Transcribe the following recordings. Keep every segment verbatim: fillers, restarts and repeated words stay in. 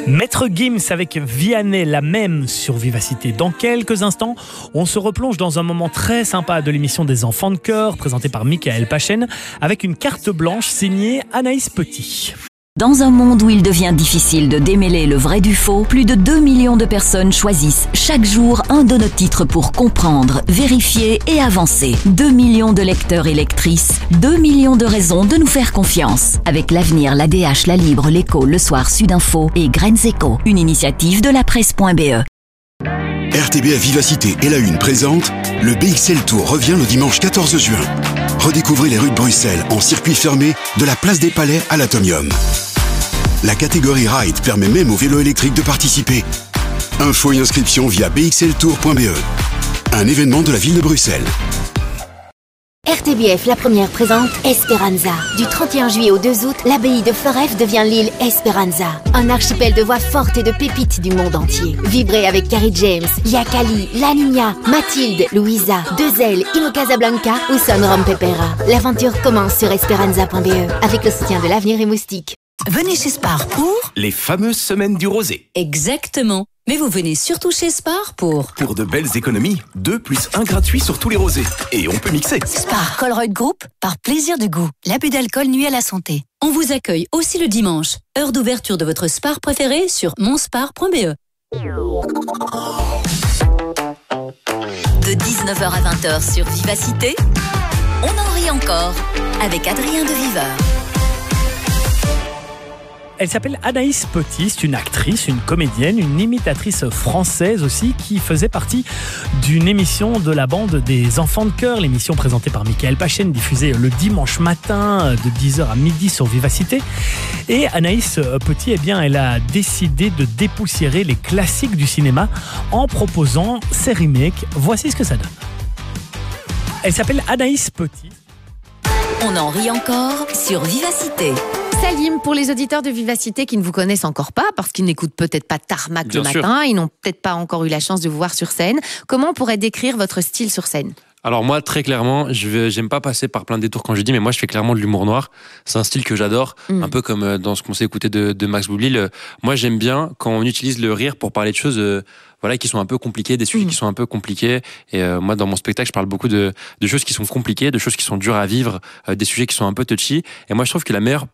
Maître Gims avec Vianney, la même sur Vivacité. Dans quelques instants, on se replonge dans un moment très sympa de l'émission des enfants de chœur, présentée par Michael Pachen, avec une carte blanche signée Anaïs Petit. Dans un monde où il devient difficile de démêler le vrai du faux, plus de deux millions de personnes choisissent chaque jour un de nos titres pour comprendre, vérifier et avancer. deux millions de lecteurs et lectrices, deux millions de raisons de nous faire confiance. Avec l'Avenir, l'A D H, La Libre, l'Écho, Le Soir, Sudinfo et Graines Éco, une initiative de la presse point b e. R T B F Vivacité et La Une présente le B X L Tour revient le dimanche quatorze juin. Redécouvrez les rues de Bruxelles en circuit fermé de la place des Palais à l'Atomium. La catégorie Ride permet même aux vélos électriques de participer. Infos et inscriptions via b x l tour point b e. Un événement de la ville de Bruxelles. R T B F, la première présente Esperanza. Du trente et un juillet au deux août, l'abbaye de Foref devient l'île Esperanza. Un archipel de voix fortes et de pépites du monde entier. Vibrez avec Carrie James, Yakali, La Niña, Mathilde, Louisa, Dezel, Ino Casablanca ou Son Rom Pepera. L'aventure commence sur esperanza point b e avec le soutien de l'Avenir et Moustique. Venez chez Spar pour... Les fameuses semaines du rosé. Exactement. Mais vous venez surtout chez Spar pour... Pour de belles économies. deux plus un gratuit sur tous les rosés. Et on peut mixer. Spar Colruyt Group, par plaisir de goût. L'abus d'alcool nuit à la santé. On vous accueille aussi le dimanche. Heure d'ouverture de votre Spar préféré sur monspar point b e. De dix-neuf heures à vingt heures sur Vivacité, on en rit encore avec Adrien de Viveur. Elle s'appelle Anaïs Petit, c'est une actrice, une comédienne, une imitatrice française aussi qui faisait partie d'une émission de la bande des enfants de chœur, l'émission présentée par Michael Pachen, diffusée le dimanche matin de dix heures à midi sur Vivacité. Et Anaïs Petit, eh bien, elle a décidé de dépoussiérer les classiques du cinéma en proposant ses remakes. Voici ce que ça donne. Elle s'appelle Anaïs Petit. On en rit encore sur Vivacité. Salim, pour les auditeurs de Vivacité qui ne vous connaissent encore pas, parce qu'ils n'écoutent peut-être pas Tarmac le matin, ils n'ont peut-être pas encore eu la chance de vous voir sur scène, comment on pourrait décrire votre style sur scène ? Alors moi, très clairement, je vais, j'aime pas passer par plein de détours quand je dis, mais moi je fais clairement de l'humour noir. C'est un style que j'adore, mmh. un peu comme dans ce qu'on s'est écouté de, de Max Boublil. Moi j'aime bien quand on utilise le rire pour parler de choses euh, voilà, qui sont un peu compliquées, des sujets mmh. qui sont un peu compliqués. Et euh, moi dans mon spectacle, je parle beaucoup de, de choses qui sont compliquées, de choses qui sont dures à vivre, euh, des sujets qui sont un peu touchy. Et moi je trouve que la meilleure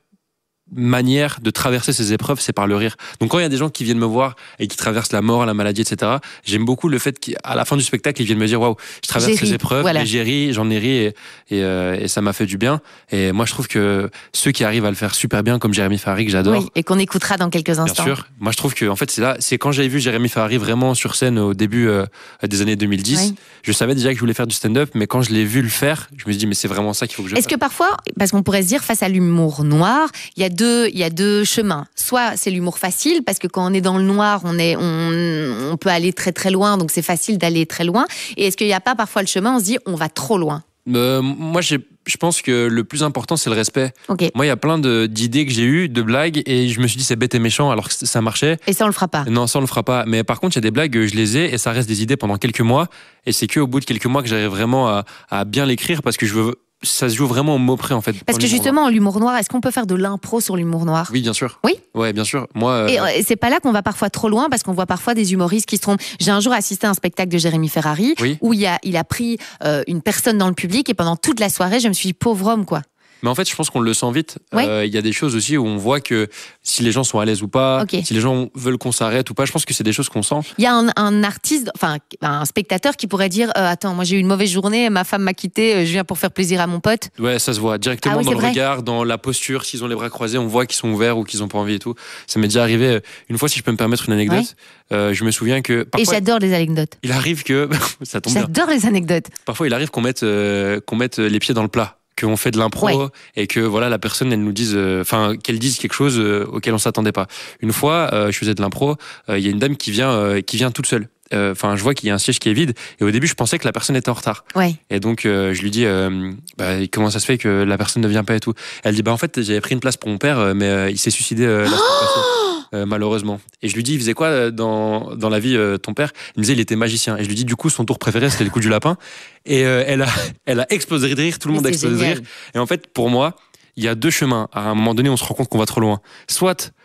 manière de traverser ces épreuves, c'est par le rire. Donc quand il y a des gens qui viennent me voir et qui traversent la mort, la maladie, et cetera, j'aime beaucoup le fait qu'à la fin du spectacle, ils viennent me dire waouh, je traverse j'ai ces ri, épreuves, voilà. et j'ai ri, j'en ai ri et, et, euh, et ça m'a fait du bien. Et moi, je trouve que ceux qui arrivent à le faire super bien, comme Jérémy Ferrari, que j'adore. Oui, et qu'on écoutera dans quelques instants. Bien sûr. Moi, je trouve que en fait, c'est là, c'est quand j'avais vu Jérémy Ferrari vraiment sur scène au début euh, des années deux mille dix. Oui. Je savais déjà que je voulais faire du stand-up, mais quand je l'ai vu le faire, je me suis dit mais c'est vraiment ça qu'il faut que je. Est-ce fasse. que parfois, parce qu'on pourrait se dire face à l'humour noir, il y a deux, il y a deux chemins. Soit c'est l'humour facile, parce que quand on est dans le noir, on, est, on, on peut aller très très loin, donc c'est facile d'aller très loin. Et est-ce qu'il n'y a pas parfois le chemin, on se dit on va trop loin ? euh, Moi, j'ai, je pense que le plus important, c'est le respect. Okay. Moi, il y a plein de, d'idées que j'ai eues, de blagues, et je me suis dit c'est bête et méchant, alors que ça marchait. Et ça, on le fera pas. Non, ça, on le fera pas. Mais par contre, il y a des blagues, je les ai, et ça reste des idées pendant quelques mois. Et c'est qu'au bout de quelques mois que j'arrive vraiment à, à bien l'écrire, parce que je veux... ça se joue vraiment au mot près en fait. Parce que justement, l'humour noir, est-ce qu'on peut faire de l'impro sur l'humour noir ? Oui, bien sûr. Oui ? Ouais, bien sûr. Moi. Euh... Et c'est pas là qu'on va parfois trop loin, parce qu'on voit parfois des humoristes qui se trompent. J'ai un jour assisté à un spectacle de Jérémy Ferrari oui. où il a, il a pris euh, une personne dans le public et pendant toute la soirée, je me suis dit pauvre homme quoi. Mais en fait, je pense qu'on le sent vite. Il ouais. euh, y a des choses aussi où on voit que si les gens sont à l'aise ou pas, okay. si les gens veulent qu'on s'arrête ou pas, je pense que c'est des choses qu'on sent. Il y a un, un artiste, enfin un spectateur qui pourrait dire euh, attends, moi j'ai eu une mauvaise journée, ma femme m'a quitté, je viens pour faire plaisir à mon pote. Ouais, ça se voit directement ah oui, dans le vrai. regard, dans la posture. S'ils ont les bras croisés, on voit qu'ils sont ouverts ou qu'ils ont pas envie et tout. Ça m'est déjà arrivé une fois, si je peux me permettre une anecdote. Ouais. Euh, je me souviens que parfois, et j'adore les anecdotes. Il arrive que ça tombe J'adore bien. les anecdotes. Parfois, il arrive qu'on mette euh, qu'on mette les pieds dans le plat. Qu'on fait de l'impro ouais. et que voilà la personne elle nous dise enfin euh, qu'elle dise quelque chose euh, auquel on s'attendait pas. Une fois euh, je faisais de l'impro, il euh, y a une dame qui vient euh, qui vient toute seule. Enfin euh, je vois qu'il y a un siège qui est vide et au début je pensais que la personne était en retard. Ouais. Et donc euh, je lui dis euh, bah, comment ça se fait que la personne ne vient pas et tout. Elle dit bah en fait j'avais pris une place pour mon père mais euh, il s'est suicidé euh, la semaine passée. Euh, malheureusement. Et je lui dis, il faisait quoi dans, dans la vie, euh, ton père ? Il me disait, il était magicien. Et je lui dis, du coup, son tour préféré, c'était le coup du lapin. Et euh, elle, a, elle a explosé de rire, tout le Mais monde a explosé génial. de rire. Et en fait, pour moi, il y a deux chemins. À un moment donné, on se rend compte qu'on va trop loin. Soit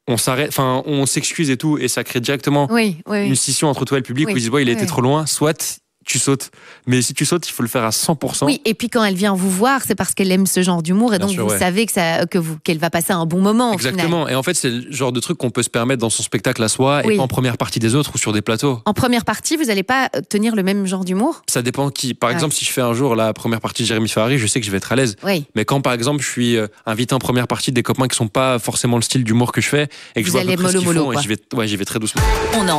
on s'arrête, enfin, on s'excuse et tout, et ça crée directement oui, oui, une scission entre toi et le public oui, où ils disent, ouais, il a oui. été trop loin, soit tu sautes. Mais si tu sautes, il faut le faire à cent pour cent. Oui, et puis quand elle vient vous voir, c'est parce qu'elle aime ce genre d'humour, et Bien donc sûr, vous ouais. savez que ça, que vous, qu'elle va passer un bon moment. Au Exactement. final. Et en fait, c'est le genre de truc qu'on peut se permettre dans son spectacle à soi, Oui. et pas en première partie des autres ou sur des plateaux. En première partie, vous n'allez pas tenir le même genre d'humour? Ça dépend qui. Par Ouais. exemple, si je fais un jour la première partie de Jérémy Ferrari, je sais que je vais être à l'aise. Oui. Mais quand, par exemple, je suis euh, invité en première partie de des copains qui sont pas forcément le style d'humour que je fais, et que Vous je vois à peu allez près ce qu'ils mollo-mollo, font, et quoi. j'y vais, ouais, j'y vais très doucement. On en